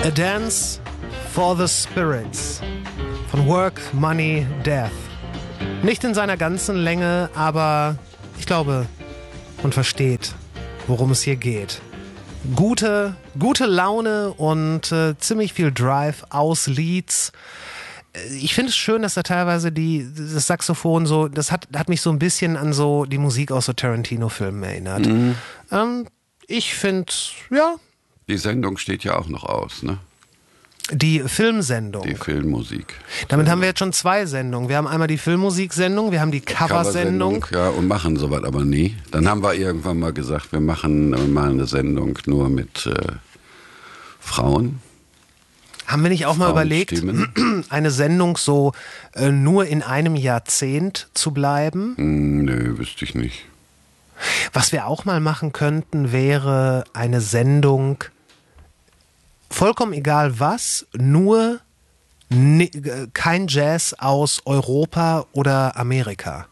A Dance for the Spirits von Work, Money, Death. Nicht in seiner ganzen Länge, aber ich glaube, man versteht, worum es hier geht. Gute Laune und ziemlich viel Drive aus Leeds. Ich finde es schön, dass da teilweise das Saxophon so, das hat mich so ein bisschen an so die Musik aus so Tarantino-Filmen erinnert. Mhm. Ich finde, ja. Die Sendung steht ja auch noch aus, ne? Die Filmsendung. Die Filmmusik. Damit haben wir jetzt schon 2 Sendungen. Wir haben einmal die Filmmusiksendung, wir haben die Coversendung. Ja, und machen sowas aber nie. Dann haben wir irgendwann mal gesagt, wir machen mal eine Sendung nur mit Frauen. Haben wir nicht auch mal überlegt, eine Sendung so nur in einem Jahrzehnt zu bleiben? Nö, wüsste ich nicht. Was wir auch mal machen könnten, wäre eine Sendung, vollkommen egal was, nur kein Jazz aus Europa oder Amerika.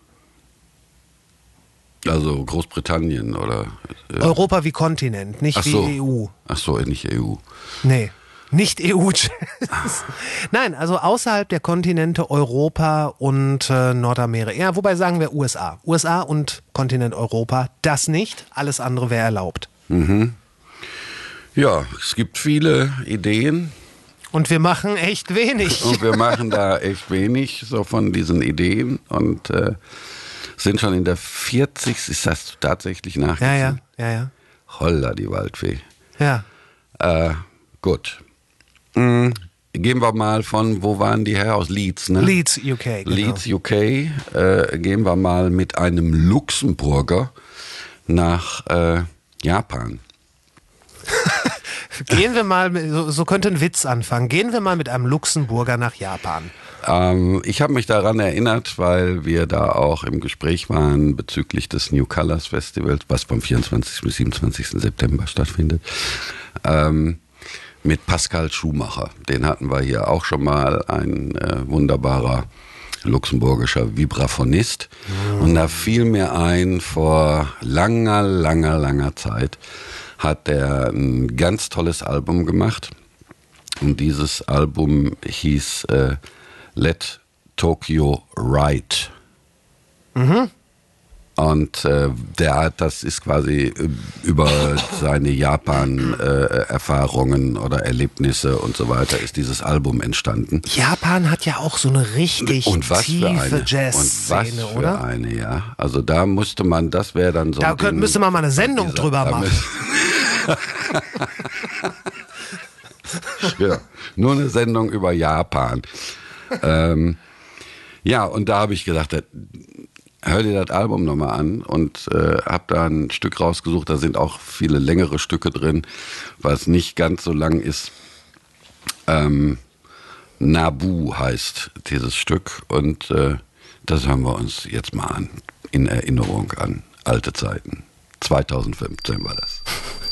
Also Großbritannien oder... Europa wie Kontinent, nicht wie EU. Ach so, nicht EU. Nee. Nicht EU-Jazz. Nein, also außerhalb der Kontinente Europa und Nordamerika. Ja, wobei sagen wir USA. USA und Kontinent Europa, das nicht. Alles andere wäre erlaubt. Mhm. Ja, es gibt viele Ideen. Und wir machen echt wenig. Und wir machen da echt wenig so von diesen Ideen und sind schon in der 40. Ist das tatsächlich nachgesehen? Ja. Holla, die Waldfee. Ja. Gut. Gehen wir mal von, wo waren die her? Aus Leeds, ne? Leeds, UK. Genau. Leeds, UK. Gehen wir mal mit einem Luxemburger nach Japan. Gehen wir mal, so könnte ein Witz anfangen. Gehen wir mal mit einem Luxemburger nach Japan. Ich habe mich daran erinnert, weil wir da auch im Gespräch waren bezüglich des New Colors Festivals, was vom 24. bis 27. September stattfindet. Mit Pascal Schumacher. Den hatten wir hier auch schon mal, ein wunderbarer luxemburgischer Vibraphonist. Und da fiel mir ein, vor langer Zeit hat er ein ganz tolles Album gemacht. Und dieses Album hieß Let Tokyo Ride. Mhm. Und das ist quasi über seine Japan-Erfahrungen oder Erlebnisse und so weiter ist dieses Album entstanden. Japan hat ja auch so eine richtig tiefe Jazz-Szene, oder? Und was für eine, ja. Also da musste man, das wäre dann so... Da müsste man mal eine Sendung drüber machen. Ja, nur eine Sendung über Japan. Ja, und da habe ich gedacht, hör dir das Album nochmal an und habe da ein Stück rausgesucht. Da sind auch viele längere Stücke drin, was nicht ganz so lang ist. Nabu heißt dieses Stück und das hören wir uns jetzt mal an, in Erinnerung an alte Zeiten. 2015 war das.